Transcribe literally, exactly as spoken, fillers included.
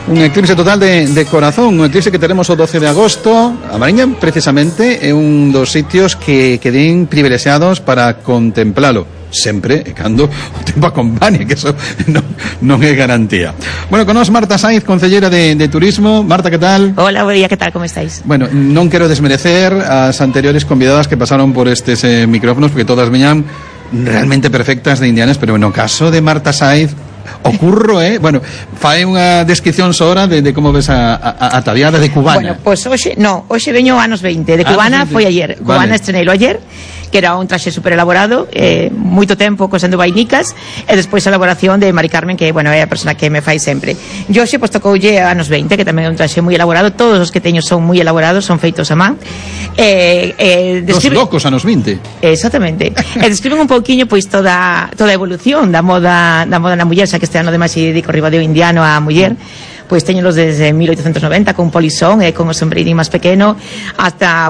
un eclipse total de, de corazón, un eclipse que teremos o doce de agosto. A Mariña, precisamente, é un dos sitios que queden privilexiados para contemplalo. Sempre, e cando o tempo acompañe, que eso non, non é garantía. Bueno, con nós Marta Saiz, concelleira de, de Turismo. Marta, que tal? Hola, buen día, que tal, como estáis? Bueno, non quero desmerecer as anteriores convidadas que pasaron por estes eh, micrófonos, porque todas veñan realmente perfectas de indianas, pero no caso de Marta Saiz ocurro, eh? Bueno, fai unha descripción sora de, de como ves a, a, a tabiada de cubana. Bueno, pois pues, hoxe, no, hoxe veño anos veinte, de cubana anos veinte. Foi ayer, cubana vale. Estreneilo ayer, que era un traxe super elaborado, eh, moito tempo cosendo vainicas, e despois a elaboración de Mari Carmen, que, bueno, é a persona que me fai sempre. E hoxe, pois, tocoulle anos veinte, que tamén é un traxe moi elaborado, todos os que teño son moi elaborados, son feitos a man. Eh, eh, describe... Dos locos anos vinte. Exactamente. E describen un pouquiño, pois, toda, toda a evolución da moda, da moda na muller, xa que este ano, ademais, se dedico ao ribadeo indiano á muller, pois teñolos desde mil oitocentos noventa con polisón e con o sombreirín máis pequeno hasta